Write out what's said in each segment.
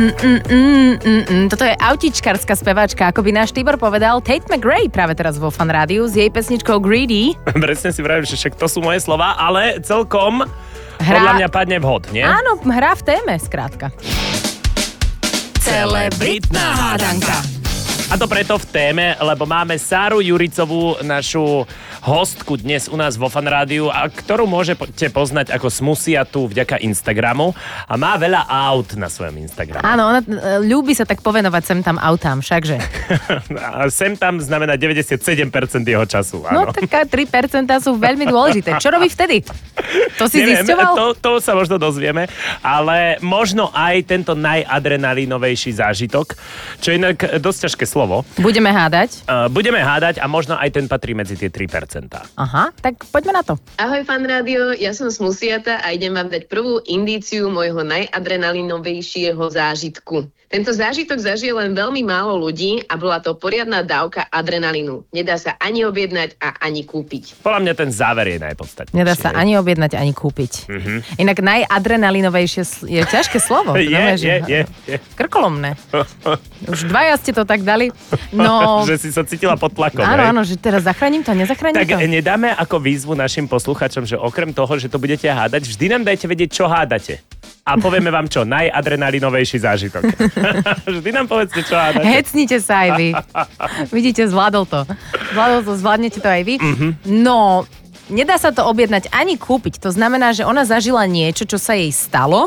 Toto je autičkárska speváčka, ako by náš Tibor povedal, Tate McRae práve teraz vo Fan Rádiu s jej pesničkou Greedy. Presne si vravím, že však to sú moje slova, ale celkom podľa mňa padne vhod, nie? Áno, hrá v téme, skrátka. Celebritná hádanka. A to preto v téme, lebo máme Sáru Juricovú, našu hostku dnes u nás vo Fan Rádiu, a ktorú môžete poznať ako Smusiatu vďaka Instagramu a má veľa aut na svojom Instagrame. Áno, ona ľúbi sa tak povenovať sem tam autám, všakže. A sem tam znamená 97% jeho času, No áno. tak 3% sú veľmi dôležité. Čo robí vtedy? To si zisťoval? To sa možno dozvieme, ale možno aj tento najadrenalinovejší zážitok, čo je inak dosť ťažké slovo. Budeme hádať? Budeme hádať a možno aj ten patrí medzi tie 3%. Aha, tak poďme na to. Ahoj Fan Rádio, ja som Smusiata a idem vám dať prvú indíciu môjho najadrenalinovejšieho zážitku. Tento zážitok zažije len veľmi málo ľudí a bola to poriadna dávka adrenalínu. Nedá sa ani objednať a ani kúpiť. Podľa mňa ten záver je najpodstatnejší. Nedá sa ani objednať, ani kúpiť. Inak najadrenalinovejšie je ťažké slovo. Je. Krkolomné. Už dvaja ste to tak dali. No, že si sa cítila pod tlakom. Áno, že teraz zachránim to, nezachránim tak to. Tak nedáme ako výzvu našim posluchačom, že okrem toho, že to budete hádať, vždy nám dajte vedieť, čo hádate. A povieme vám čo, najadrenalinovejší zážitok. Vždy nám povedzte, čo hádate. Hecnite sa aj vy. Vidíte, zvládnete to aj vy. No, nedá sa to objednať ani kúpiť. To znamená, že ona zažila niečo, čo sa jej stalo.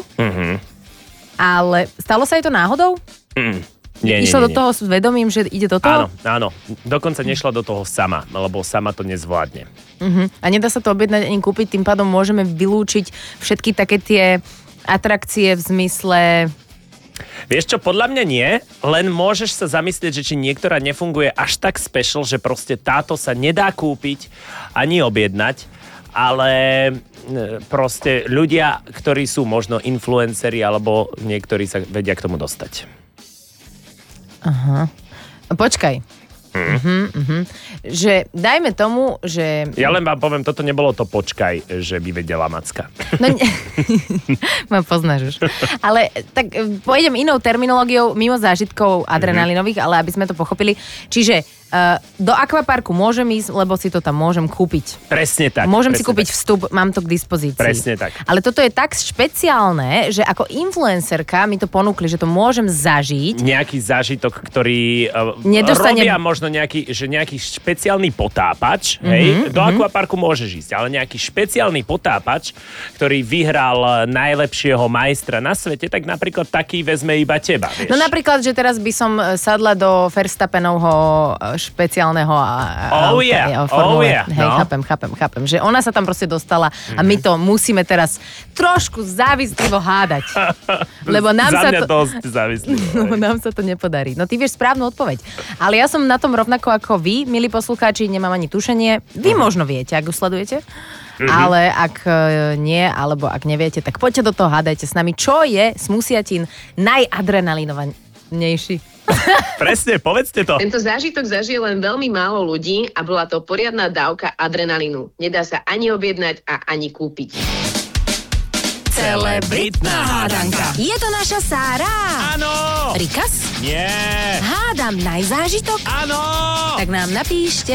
Ale stalo sa jej to náhodou? Nie. Išla do toho s vedomím, že ide do toho? Áno. Dokonca nešla do toho sama, lebo sama to nezvládne. A nedá sa to objednať ani kúpiť, tým pádom môžeme vylúčiť všetky také tie atrakcie v zmysle... Vieš čo, podľa mňa nie, len môžeš sa zamyslieť, že či niektorá nefunguje až tak special, že proste táto sa nedá kúpiť ani objednať, ale proste ľudia, ktorí sú možno influenceri, alebo niektorí sa vedia k tomu dostať. Aha. Počkaj. Že dajme tomu, že... Ja len vám poviem, toto nebolo to počkaj, že by vedela Macka. No, ma poznáš už. Ale tak pôjdem inou terminológiou, mimo zážitkov adrenalinových, ale aby sme to pochopili. Čiže do akvaparku môžem ísť, lebo si to tam môžem kúpiť. Presne tak. Môžem si kúpiť vstup, mám to k dispozícii. Presne tak. Ale toto je tak špeciálne, že ako influencerka mi to ponúkli, že to môžem zažiť. Nejaký zážitok, ktorý robia možno nejaký špeciálny potápač, hej? Do akvaparku môžeš ísť, ale nejaký špeciálny potápač, ktorý vyhral najlepšieho majstra na svete, tak napríklad taký vezme iba teba, vieš? No napríklad, že teraz by som sadla do Verstappenovho špeciálneho Formule. Hej, no. chápem. Že ona sa tam proste dostala a my to musíme teraz trošku závislivo hádať. Lebo nám Za sa mňa to... dosť závislivo. Lebo nám sa to nepodarí. No ty vieš správnu odpoveď. Ale ja som na tom rovnako ako vy, milí poslucháči, nemám ani tušenie. Vy možno viete, ak už sledujete. Ale ak nie, alebo ak neviete, tak poďte do toho, hádajte s nami, čo je Smusiatin najadrenalinovanejší. Presne, povedzte to. Tento zážitok zažije len veľmi málo ľudí a bola to poriadna dávka adrenalínu. Nedá sa ani objednať a ani kúpiť. Celebritná hádanka. Je to naša Sára. Áno. Rikas? Nie. Hádam najzážitok? Áno. Tak nám napíšte.